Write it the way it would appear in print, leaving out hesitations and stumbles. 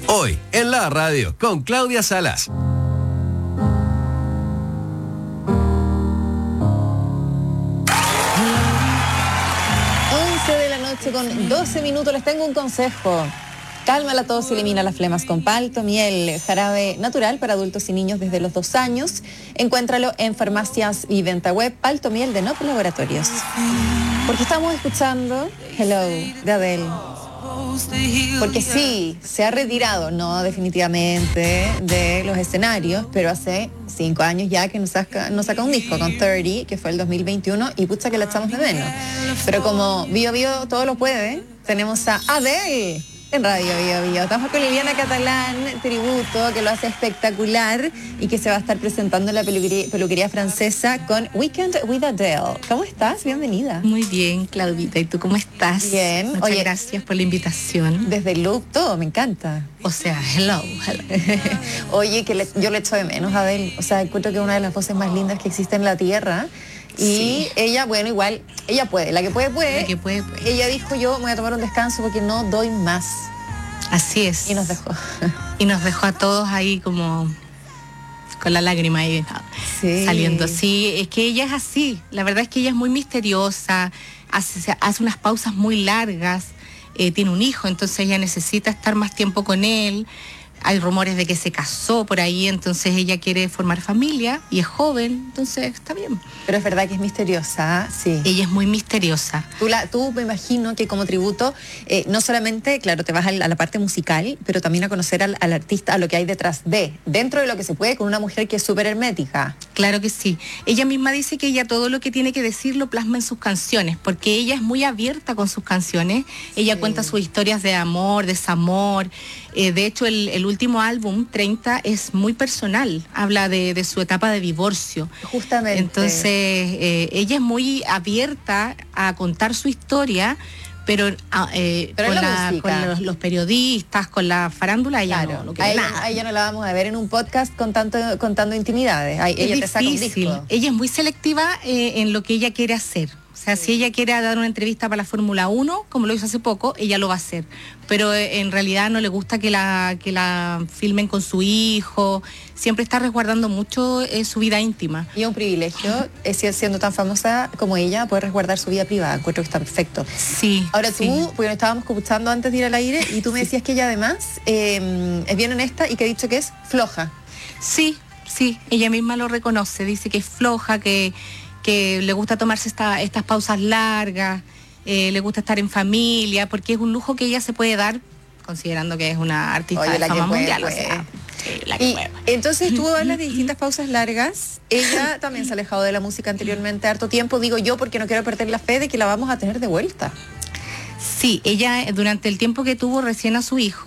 Hoy, en la radio, con Claudia Salas. 11 de la noche con 12 minutos. Les tengo un consejo. Calma la tos y elimina las flemas con Palto Miel, jarabe natural para adultos y niños desde los 2 años. Encuéntralo en farmacias y venta web. Palto Miel de Nop Laboratorios. Porque estamos escuchando Hello de Adele. Porque sí, se ha retirado, no definitivamente, de los escenarios, pero hace 5 años ya que nos saca un disco con 30, que fue el 2021, y pucha que la echamos de menos. Pero como Bio Bio todo lo puede, tenemos a Adele en Radio Bio Bio. Estamos con Liliana Catalán, tributo, que lo hace espectacular y que se va a estar presentando en la peluquería francesa con Weekend with Adele. ¿Cómo estás? Bienvenida. Muy bien, Claudita. ¿Y tú cómo estás? Bien. Muchas gracias por la invitación. Desde el look, todo, me encanta. O sea, hello. Oye, que yo le echo de menos a Adele. O sea, encuentro que es una de las voces más lindas que existe en la tierra. Y sí. Ella, bueno, igual, ella puede. La que puede, puede. La que puede, puede. Ella dijo, yo me voy a tomar un descanso porque no doy más. Así es. Y nos dejó. Y nos dejó a todos ahí como con la lágrima ahí saliendo. Sí, es que ella es así. La verdad es que ella es muy misteriosa, hace unas pausas muy largas, tiene un hijo, entonces ella necesita estar más tiempo con él. Hay rumores de que se casó por ahí, entonces ella quiere formar familia y es joven, entonces está bien. Pero es verdad que es misteriosa, sí. Ella es muy misteriosa. Tú me imagino que como tributo, no solamente, claro, te vas a la parte musical, pero también a conocer al artista, a lo que hay dentro de lo que se puede, con una mujer que es súper hermética. Claro que sí. Ella misma dice que ella todo lo que tiene que decir lo plasma en sus canciones, porque ella es muy abierta con sus canciones. Ella cuenta sus historias de amor, desamor. De hecho, el último álbum, 30, es muy personal. Habla de su etapa de divorcio. Justamente. Entonces, ella es muy abierta a contar su historia, pero con los periodistas, con la farándula, ella claro, no quiere nada. A ella no la vamos a ver en un podcast contando intimidades. Ella te saca un disco. Ella es muy selectiva en lo que ella quiere hacer. O sea, si ella quiere dar una entrevista para la Fórmula 1, como lo hizo hace poco, ella lo va a hacer. Pero en realidad no le gusta que la filmen con su hijo. Siempre está resguardando mucho su vida íntima. Y es un privilegio, siendo tan famosa como ella, poder resguardar su vida privada. Encuentro que está perfecto. Sí. Ahora tú, porque nos estábamos escuchando antes de ir al aire, y tú me decías que ella además es bien honesta y que ha dicho que es floja. Sí, ella misma lo reconoce. Dice que es floja, que le gusta tomarse estas pausas largas, le gusta estar en familia, porque es un lujo que ella se puede dar, considerando que es una artista de fama mundial. O sea, entonces tú hablas de distintas pausas largas. Ella también se ha alejado de la música anteriormente harto tiempo, digo yo, porque no quiero perder la fe de que la vamos a tener de vuelta. Sí, ella durante el tiempo que tuvo recién a su hijo,